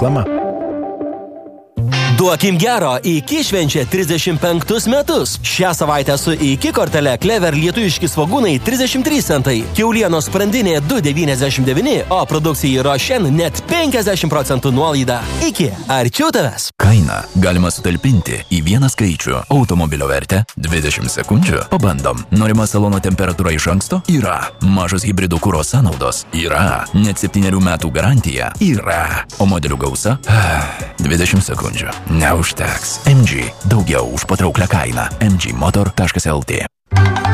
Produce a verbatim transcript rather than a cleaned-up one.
reklama. Duokim gero, iki švenčia trisdešimt penktus metus. Šią savaitę su iki kortele Clever lietuviški svogūnai trisdešimt trys centai, kiaulienos sprandinė du devyniasdešimt devyni, o produkcijai Rošen net penkiasdešimt procentų nuolaida. Iki, arčiau tavęs. Kainą galima sutalpinti į vieną skaičių. Automobilio vertę dvidešimt sekundžių. Pabandom. Norima salono temperatūra iš anksto? Yra. Mažos hibridų kuro sąnaudos? Yra. Net septynerių metų garantija? Yra. O modelių gausa? dvidešimt sekundžių. Neužteks. M G. Daugiau už patrauklią kainą. m g motor taškas l t